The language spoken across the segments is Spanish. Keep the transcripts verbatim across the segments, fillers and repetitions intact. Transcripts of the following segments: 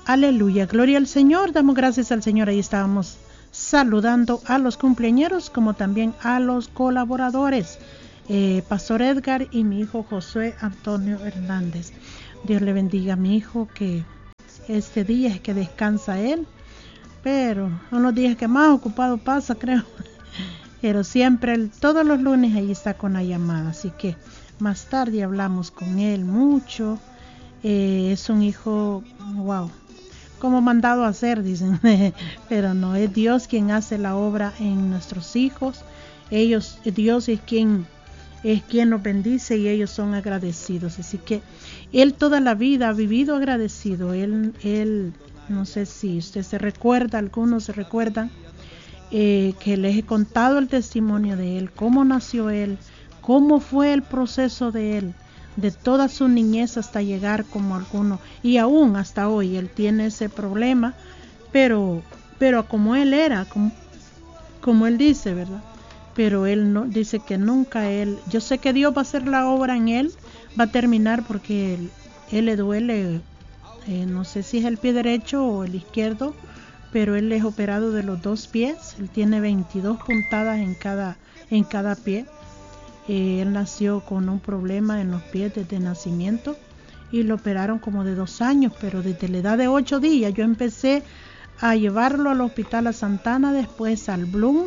Aleluya, gloria al Señor, damos gracias al Señor. Ahí estábamos saludando a los cumpleañeros como también a los colaboradores, eh, Pastor Edgar y mi hijo Josué Antonio Hernández. Dios le bendiga a mi hijo, que este día es que descansa él, pero son los días que más ocupado pasa, creo. Pero siempre, él, todos los lunes ahí está con la llamada, así que más tarde hablamos con él mucho. Eh, es un hijo, wow, como mandado a hacer, dicen, pero no, es Dios quien hace la obra en nuestros hijos. Ellos, Dios es quien, es quien los bendice y ellos son agradecidos. Así que él toda la vida ha vivido agradecido. Él, él no sé si usted se recuerda, algunos se recuerdan, eh, que les he contado el testimonio de él, cómo nació él, cómo fue el proceso de él, de toda su niñez hasta llegar como alguno, y aún hasta hoy él tiene ese problema, pero pero como él era, como, como él dice, ¿verdad? Pero él no dice que nunca él, yo sé que Dios va a hacer la obra en él, va a terminar, porque él, él le duele, eh, no sé si es el pie derecho o el izquierdo, pero él es operado de los dos pies. Él tiene veintidós puntadas en cada en cada pie. Eh, él nació con un problema en los pies desde nacimiento y lo operaron como de dos años, pero desde la edad de ocho días yo empecé a llevarlo al hospital a Santana, después al Bloom,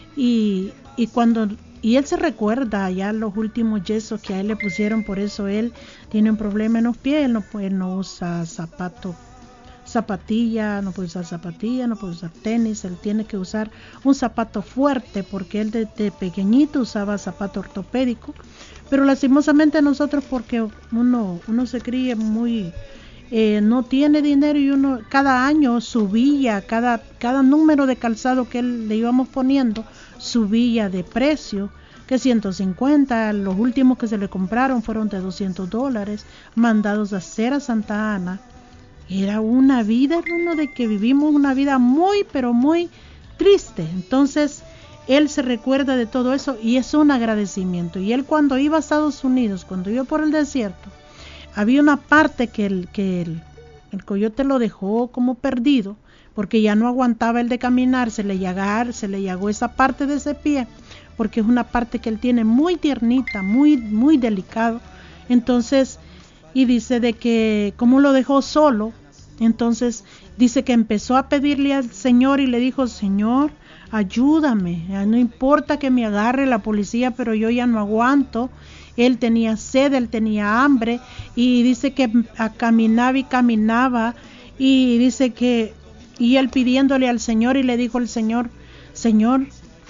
y, y cuando y él se recuerda ya los últimos yesos que a él le pusieron. Por eso él tiene un problema en los pies. Él no, puede, no usa zapato zapatilla, no puede usar zapatilla, no puede usar tenis. Él tiene que usar un zapato fuerte, porque él desde pequeñito usaba zapato ortopédico. Pero lastimosamente nosotros, porque uno uno se cría muy, eh, no tiene dinero, y uno cada año subía, cada, cada número de calzado que él le íbamos poniendo, subía de precio, que ciento cincuenta, los últimos que se le compraron fueron de doscientos dólares, mandados a hacer a Santa Ana. Era una vida, hermano, de que vivimos una vida muy, pero muy triste. Entonces, él se recuerda de todo eso y es un agradecimiento. Y él, cuando iba a Estados Unidos, cuando iba por el desierto, había una parte que el, que el, el coyote lo dejó como perdido, porque ya no aguantaba el de caminar, se le llagar, se le llagó esa parte de ese pie, porque es una parte que él tiene muy tiernita, muy, muy delicado. Entonces, y dice de que como lo dejó solo, entonces dice que empezó a pedirle al Señor y le dijo: Señor, ayúdame, no importa que me agarre la policía, pero yo ya no aguanto. Él tenía sed, él tenía hambre, y dice que caminaba y caminaba, y dice que, y él pidiéndole al Señor, y le dijo al Señor: Señor,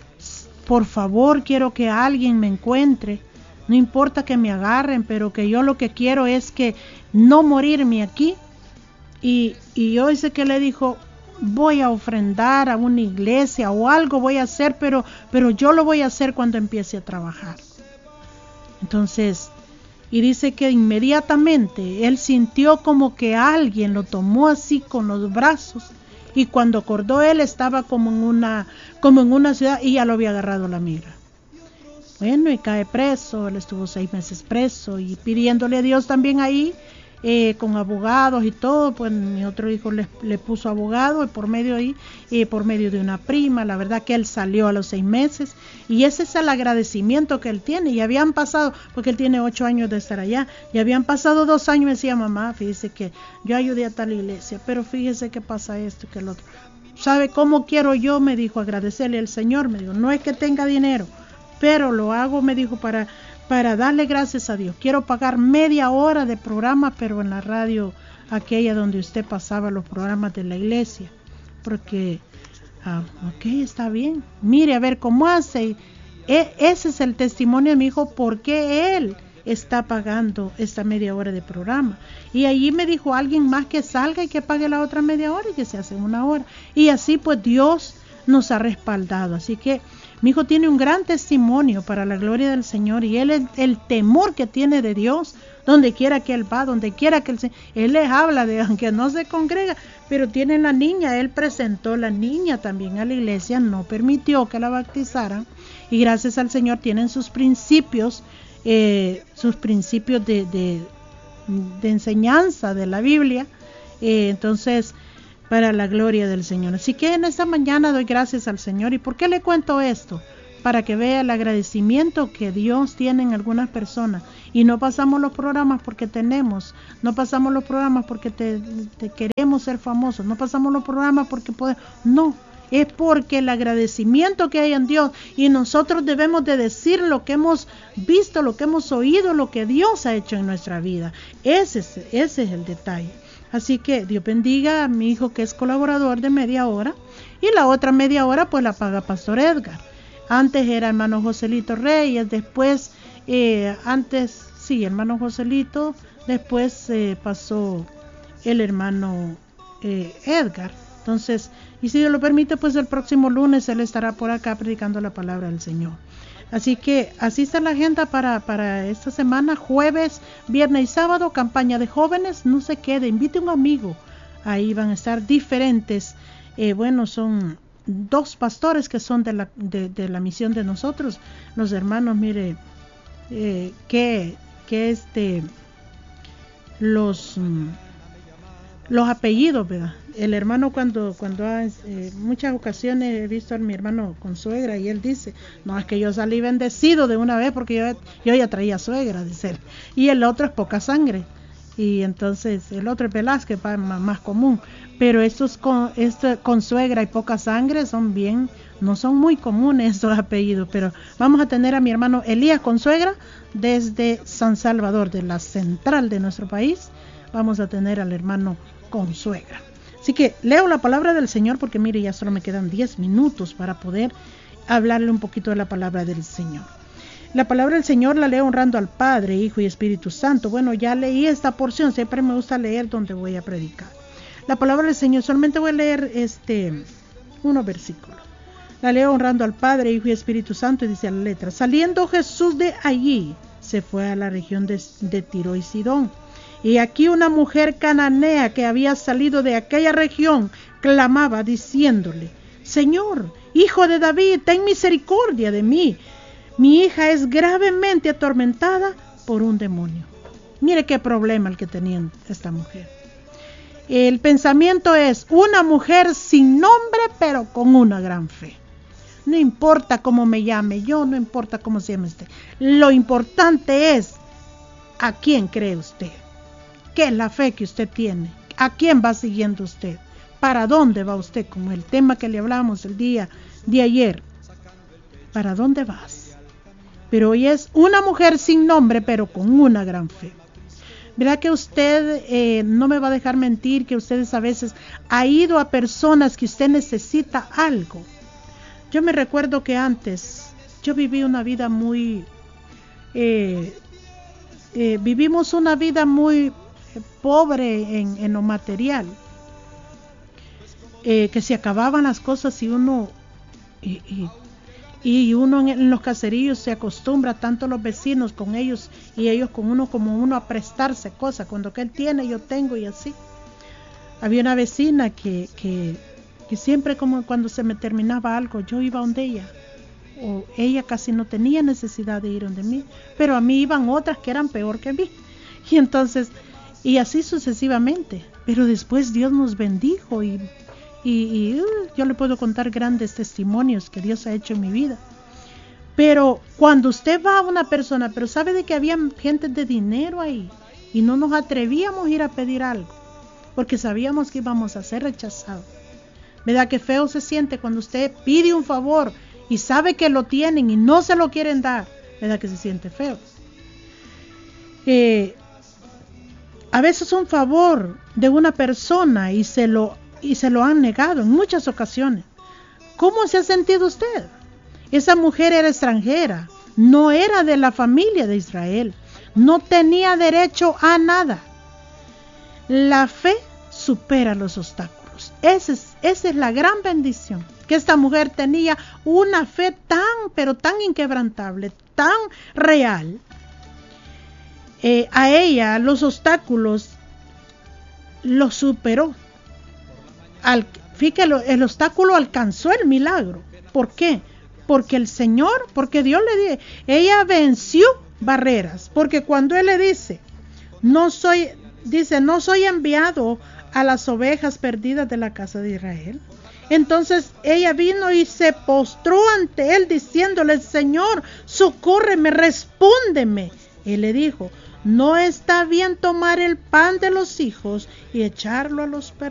por favor, quiero que alguien me encuentre. No importa que me agarren, pero que yo lo que quiero es que no morirme aquí. Y, y yo dice que le dijo: voy a ofrendar a una iglesia o algo voy a hacer, pero, pero yo lo voy a hacer cuando empiece a trabajar. Entonces, y dice que inmediatamente él sintió como que alguien lo tomó así con los brazos, y cuando acordó él estaba como en una, como en una ciudad, y ya lo había agarrado la migra. Bueno, y cae preso. Él estuvo seis meses preso y pidiéndole a Dios también ahí, eh, con abogados y todo. Pues mi otro hijo le, le puso abogado, y por medio ahí, eh, por medio de una prima. La verdad que él salió a los seis meses, y ese es el agradecimiento que él tiene. Y habían pasado, porque él tiene ocho años de estar allá, y habían pasado dos años. Me decía: mamá, fíjese que yo ayudé a tal iglesia, pero fíjese que pasa esto, que el otro. ¿Sabe cómo quiero yo? Me dijo, agradecerle al Señor. Me dijo, no es que tenga dinero, pero lo hago, me dijo, para, para darle gracias a Dios. Quiero pagar media hora de programa, pero en la radio aquella donde usted pasaba los programas de la iglesia, porque, ah, ok, está bien. Mire a ver cómo hace. E, ese es el testimonio de mi hijo, porque él está pagando esta media hora de programa. Y allí me dijo alguien más que salga y que pague la otra media hora, y que se hace una hora. Y así pues Dios nos ha respaldado. Así que mi hijo tiene un gran testimonio para la gloria del Señor, y él es el temor que tiene de Dios, donde quiera que él va, donde quiera que él se, él les habla de, aunque no se congrega, pero tiene la niña. Él presentó la niña también a la iglesia, no permitió que la bautizaran, y gracias al Señor tienen sus principios, eh, sus principios de, de, de enseñanza de la Biblia, Eh, entonces, para la gloria del Señor. Así que en esta mañana doy gracias al Señor. ¿Y por qué le cuento esto? Para que vea el agradecimiento que Dios tiene en algunas personas. Y no pasamos los programas porque tenemos, no pasamos los programas porque te, te queremos ser famosos, no pasamos los programas porque podemos, no, es porque el agradecimiento que hay en Dios, y nosotros debemos de decir lo que hemos visto, lo que hemos oído, lo que Dios ha hecho en nuestra vida. Ese es, ese es el detalle. Así que Dios bendiga a mi hijo que es colaborador de media hora, y la otra media hora pues la paga Pastor Edgar. Antes era hermano Joselito Reyes, después, eh, antes, sí, hermano Joselito, después eh, pasó el hermano eh, Edgar. Entonces, y si Dios lo permite, pues el próximo lunes él estará por acá predicando la palabra del Señor. Así que así está la agenda para, para esta semana, jueves, viernes y sábado, campaña de jóvenes, no se quede, invite a un amigo, ahí van a estar diferentes, eh, bueno, son dos pastores que son de la, de, de la misión de nosotros, los hermanos, mire, eh, que, que este, los, los apellidos, ¿verdad? El hermano cuando, cuando ha, eh, muchas ocasiones he visto a mi hermano con suegra y él dice, no, es que yo salí bendecido de una vez porque yo, yo ya traía suegra, dice él. Y el otro es poca sangre. Y entonces el otro es Velázquez, más, más común. Pero estos con, esto, con suegra y poca sangre son bien, no son muy comunes estos apellidos. Pero vamos a tener a mi hermano Elías con suegra desde San Salvador, de la central de nuestro país. Vamos a tener al hermano con suegra. Así que leo la palabra del Señor porque mire, ya solo me quedan diez minutos para poder hablarle un poquito de la palabra del Señor. La palabra del Señor la leo honrando al Padre, Hijo y Espíritu Santo. Bueno, ya leí esta porción, siempre me gusta leer donde voy a predicar. La palabra del Señor, solamente voy a leer este unos versículos. La leo honrando al Padre, Hijo y Espíritu Santo, y dice la letra: saliendo Jesús de allí, se fue a la región de, de Tiro y Sidón. Y aquí una mujer cananea que había salido de aquella región clamaba diciéndole: Señor, Hijo de David, ten misericordia de mí. Mi hija es gravemente atormentada por un demonio. Mire qué problema el que tenía esta mujer. El pensamiento es una mujer sin nombre, pero con una gran fe. No importa cómo me llame yo, no importa cómo se llame usted. Lo importante es a quién cree usted. ¿Qué es la fe que usted tiene? ¿A quién va siguiendo usted? ¿Para dónde va usted? Como el tema que le hablamos el día de ayer. ¿Para dónde vas? Pero hoy es una mujer sin nombre, pero con una gran fe. Verá que usted, eh, no me va a dejar mentir, que ustedes a veces ha ido a personas que usted necesita algo. Yo me recuerdo que antes, yo viví una vida muy, eh, eh, vivimos una vida muy pobre en, en lo material, eh, que se acababan las cosas y uno, y, y, y uno en, en los caseríos se acostumbra, tanto los vecinos con ellos y ellos con uno, como uno a prestarse cosas, cuando que él tiene yo tengo y así. Había una vecina que, que, que siempre como cuando se me terminaba algo yo iba donde ella, o ella casi no tenía necesidad de ir donde mí, pero a mí iban otras que eran peor que mí, y entonces y así sucesivamente. Pero después Dios nos bendijo y, y, y uh, yo le puedo contar grandes testimonios que Dios ha hecho en mi vida. Pero cuando usted va a una persona, pero sabe de que había gente de dinero ahí y no nos atrevíamos a ir a pedir algo porque sabíamos que íbamos a ser rechazados. ¿Verdad que feo se siente cuando usted pide un favor y sabe que lo tienen y no se lo quieren dar? ¿Verdad que se siente feo? Eh, A veces un favor de una persona y se lo y se lo han negado en muchas ocasiones. ¿Cómo se ha sentido usted? Esa mujer era extranjera, no era de la familia de Israel, no tenía derecho a nada. La fe supera los obstáculos. Esa es, esa es la gran bendición, que esta mujer tenía una fe tan, pero tan inquebrantable, tan real. Eh, a ella los obstáculos los superó. Al, fíjate, el obstáculo alcanzó el milagro. ¿Por qué? Porque el Señor, porque Dios le dice, ella venció barreras, porque cuando Él le dice, no soy, dice, no soy enviado a las ovejas perdidas de la casa de Israel. Entonces ella vino y se postró ante él diciéndole: Señor, socórreme, respóndeme. Él le dijo: no está bien tomar el pan de los hijos y echarlo a los perros.